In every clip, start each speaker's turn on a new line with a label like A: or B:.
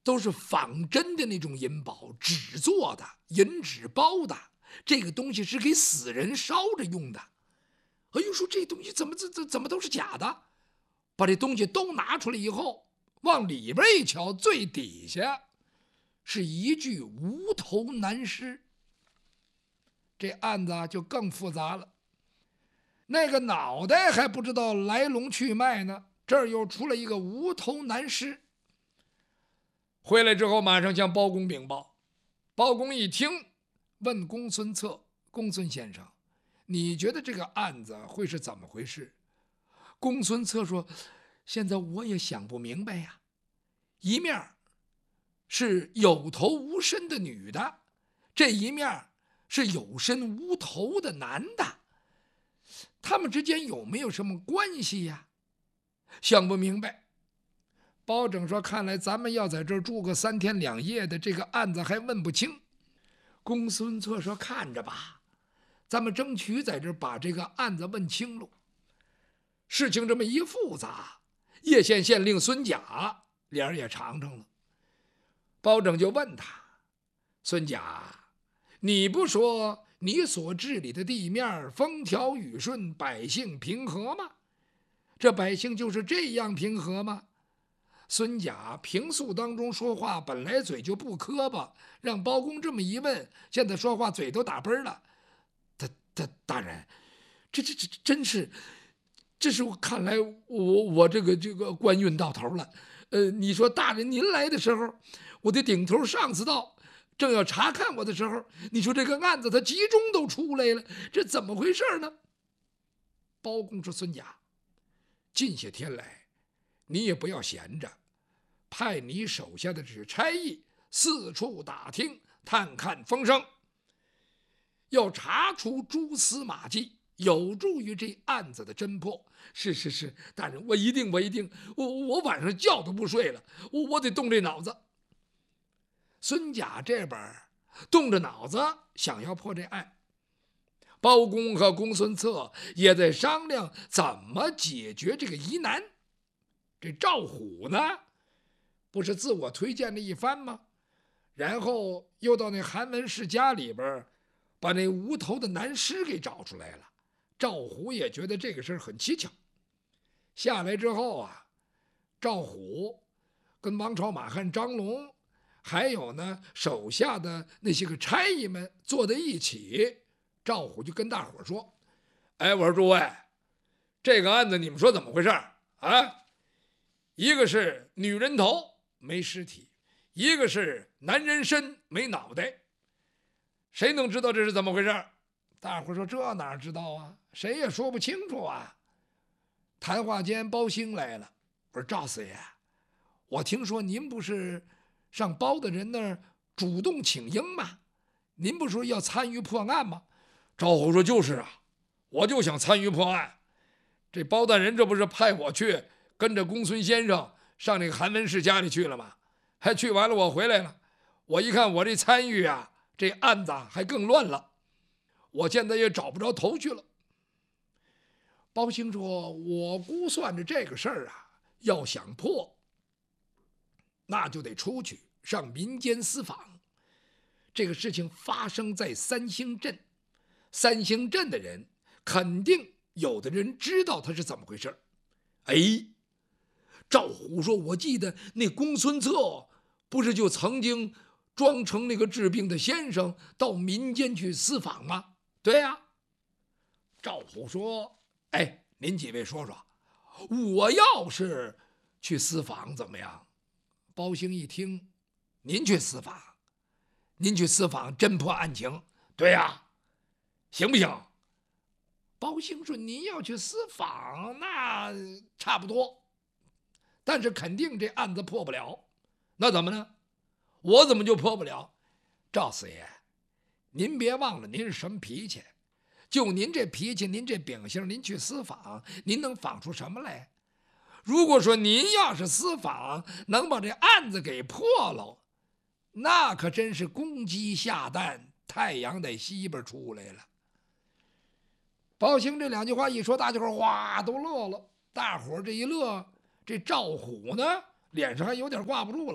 A: 都是仿真的那种银宝，纸做的，银纸包的，这个东西是给死人烧着用的。哎呦，说这东西怎么都是假的？把这东西都拿出来以后，往里边一瞧，最底下是一具无头男尸。这案子就更复杂了，那个脑袋还不知道来龙去脉呢，这儿又出了一个无头男尸。回来之后马上向包公禀报，包公一听，问公孙策：公孙先生，你觉得这个案子会是怎么回事？公孙策说：现在我也想不明白呀，一面是有头无身的女的，这一面是有身无头的男的，他们之间有没有什么关系呀？想不明白。包拯说：看来咱们要在这儿住个3天2夜的，这个案子还问不清。公孙策说：看着吧，咱们争取在这儿把这个案子问清楚。事情这么一复杂，叶县县令孙甲脸也长成了。包拯就问他：孙甲，你不说你所治理的地面风调雨顺，百姓平和吗？这百姓就是这样平和吗？孙甲平素当中说话本来嘴就不磕巴，让包公这么一问，现在说话嘴都打奔了。大人，这真是，这是我看来我这个官运到头了。你说大人您来的时候，我的顶头上司到，正要查看我的时候，你说这个案子他集中都出来了，这怎么回事呢？包公说：孙甲，近些天来你也不要闲着，派你手下的这差役四处打听探看风声，要查出蛛丝马迹，有助于这案子的侦破。是，大人，我一定，我晚上觉都不睡了，我得动这脑子。孙甲这边动着脑子想要破这案，包公和公孙策也在商量怎么解决这个疑难。这赵虎呢，不是自我推荐了一番吗？然后又到那韩文世家里边，把那无头的男尸给找出来了。赵虎也觉得这个事很蹊跷。下来之后啊，赵虎跟王朝、马汉、张龙，还有呢手下的那些个差役们坐在一起，赵虎就跟大伙说：哎，我说诸位，这个案子你们说怎么回事啊？一个是女人头没尸体，一个是男人身没脑袋，谁能知道这是怎么回事？大伙说：这哪知道啊，谁也说不清楚啊。谈话间，包兴来了，我说：赵四爷，我听说您不是上包大人那儿主动请缨吗？您不是说要参与破案吗？赵虎说：就是啊，我就想参与破案。这包大人这不是派我去跟着公孙先生上那个韩文世家里去了吗？还去完了我回来了，我一看我这参与啊，这案子还更乱了，我现在也找不着头绪了。包兴说：我估算着这个事儿啊，要想破，那就得出去上民间私访。这个事情发生在三星镇，三星镇的人肯定有的人知道他是怎么回事。哎，赵虎说：我记得那公孙策不是就曾经装成那个治病的先生到民间去私访吗？对呀。赵虎说：哎，您几位说说，我要是去私访怎么样？包兴一听，您去私访，您去私访侦破案情，对呀，行不行？包兴说：您要去私访，那差不多，但是肯定这案子破不了。那怎么呢？我怎么就破不了？赵四爷，您别忘了您是什么脾气，就您这脾气，您这秉性，您去私访，您能访出什么来？如果说您要是私访能把这案子给破了，那可真是公鸡下蛋，太阳在西边出来了。包兴这两句话一说，大家伙哇都乐了。大伙这一乐，这赵虎呢脸上还有点挂不住了。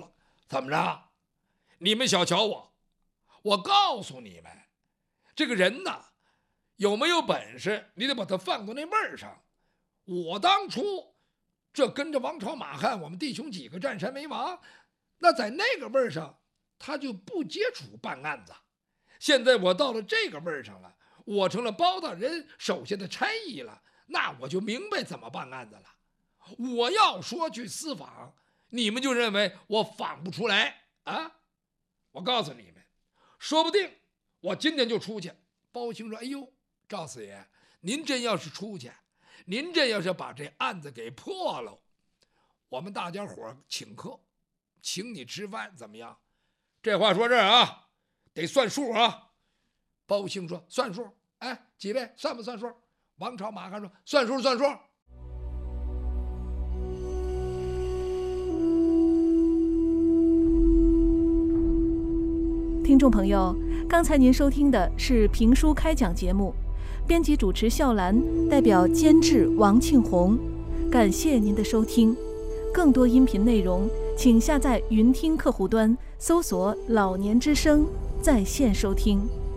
A: 怎么着？你们小瞧我，我告诉你们，这个人呐，有没有本事，你得把他放到那位儿上。我当初这跟着王朝马汉，我们弟兄几个占山为王，那在那个位儿上，他就不接触办案子。现在我到了这个位儿上了，我成了包大人手下的差役了，那我就明白怎么办案子了。我要说去私访，你们就认为我访不出来啊？我告诉你们，说不定我今天就出去。包兴说：“哎呦，赵四爷，您真要是出去，您这要是把这案子给破了，我们大家伙请客，请你吃饭，怎么样？”这话说这儿啊，得算数啊。包兴说：“算数。”哎，几位算不算数？王朝马汉说：“算数，算数。”
B: 听众朋友，刚才您收听的是评书开讲节目，编辑主持笑兰，代表监制王庆红，感谢您的收听。更多音频内容，请下载云听客户端，搜索“老年之声”在线收听。